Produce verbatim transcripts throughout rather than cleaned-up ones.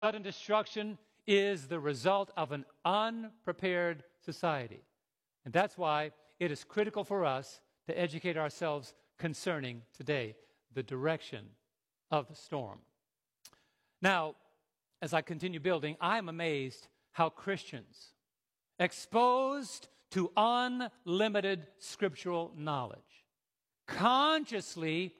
Sudden destruction is the result of an unprepared society. And that's why it is critical for us to educate ourselves concerning today the direction of the storm. Now, as I continue building, I am amazed how Christians, exposed to unlimited scriptural knowledge, consciously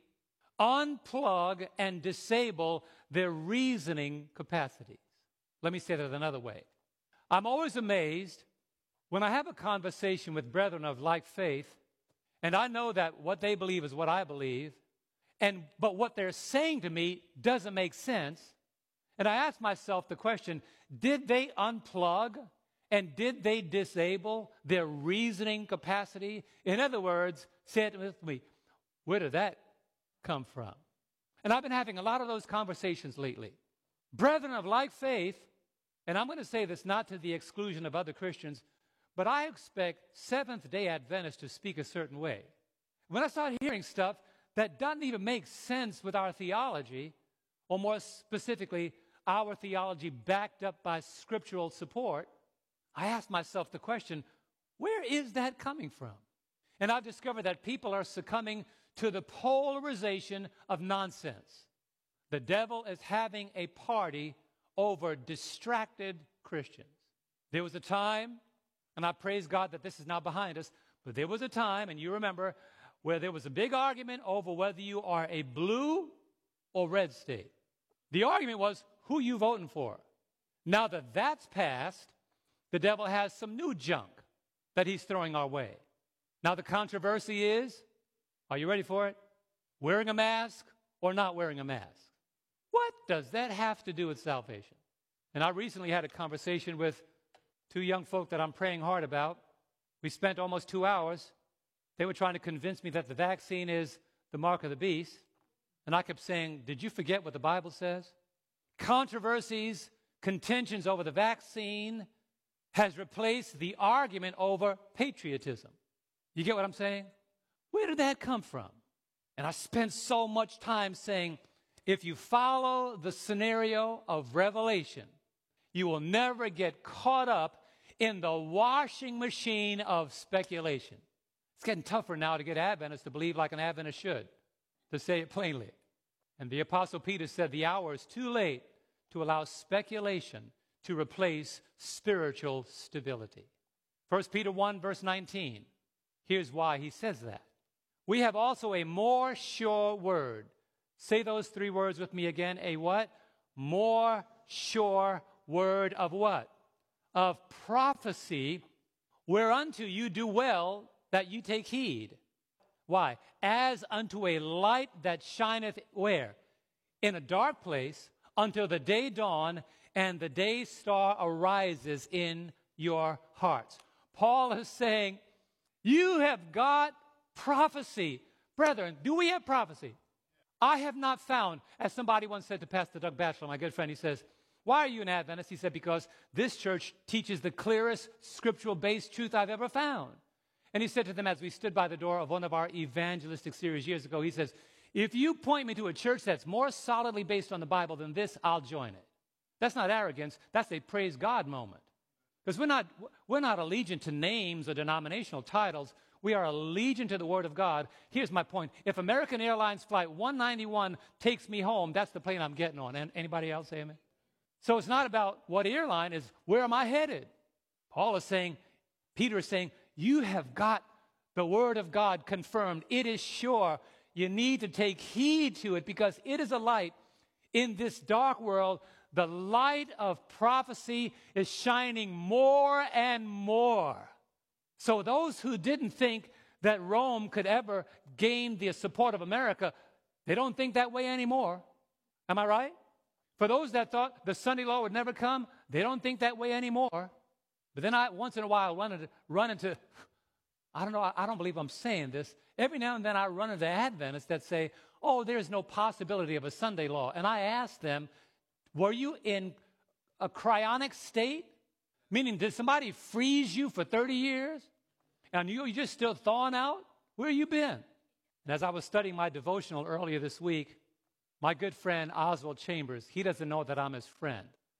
unplug and disable their reasoning capacities. Let me say that another way. I'm always amazed when I have a conversation with brethren of like faith, and I know that what they believe is what I believe, and but what they're saying to me doesn't make sense. And I ask myself the question, did they unplug and did they disable their reasoning capacity? In other words, say it with me, where did that come from? And I've been having a lot of those conversations lately. Brethren of like faith, and I'm going to say this not to the exclusion of other Christians, but I expect Seventh-day Adventists to speak a certain way. When I start hearing stuff that doesn't even make sense with our theology, or more specifically, our theology backed up by scriptural support, I ask myself the question, where is that coming from? And I've discovered that people are succumbing to the polarization of nonsense. The devil is having a party over distracted Christians. There was a time, and I praise God that this is now behind us, but there was a time, and you remember, where there was a big argument over whether you are a blue or red state. The argument was, who you voting for? Now that that's passed, the devil has some new junk that he's throwing our way. Now the controversy is, are you ready for it? Wearing a mask or not wearing a mask? What does that have to do with salvation? And I recently had a conversation with two young folk that I'm praying hard about. We spent almost two hours. They were trying to convince me that the vaccine is the mark of the beast. And I kept saying, did you forget what the Bible says? Controversies, contentions over the vaccine has replaced the argument over patriotism. You get what I'm saying? Where did that come from? And I spent so much time saying, if you follow the scenario of Revelation, you will never get caught up in the washing machine of speculation. It's getting tougher now to get Adventists to believe like an Adventist should, to say it plainly. And the Apostle Peter said the hour is too late to allow speculation to replace spiritual stability. First Peter one, verse nineteen. Here's why he says that. We have also a more sure word. Say those three words with me again. A what? More sure word of what? Of prophecy, whereunto you do well that you take heed. Why? As unto a light that shineth where? In a dark place, until the day dawn and the day star arises in your hearts. Paul is saying, you have got prophecy. Brethren, do we have prophecy? I have not found, as somebody once said to Pastor Doug Batchelor, my good friend, he says, why are you an Adventist? He said, because this church teaches the clearest scriptural-based truth I've ever found. And he said to them as we stood by the door of one of our evangelistic series years ago, he says, if you point me to a church that's more solidly based on the Bible than this, I'll join it. That's not arrogance. That's a praise God moment. Because we're not, we're not allegiant to names or denominational titles. We are allegiant to the Word of God. Here's my point. If American Airlines Flight one ninety-one takes me home, that's the plane I'm getting on. And anybody else say amen? So it's not about what airline is, where am I headed? Paul is saying, Peter is saying, you have got the Word of God confirmed. It is sure. You need to take heed to it because it is a light in this dark world. The light of prophecy is shining more and more. So those who didn't think that Rome could ever gain the support of America, they don't think that way anymore. Am I right? For those that thought the Sunday law would never come, they don't think that way anymore. But then I, once in a while, run into, run into I don't know, I, I don't believe I'm saying this. Every now and then I run into Adventists that say, oh, there's no possibility of a Sunday law. And I ask them, were you in a cryonic state? Meaning, did somebody freeze you for thirty years? And you, you're just still thawing out? Where have you been? And as I was studying my devotional earlier this week, my good friend Oswald Chambers, he doesn't know that I'm his friend.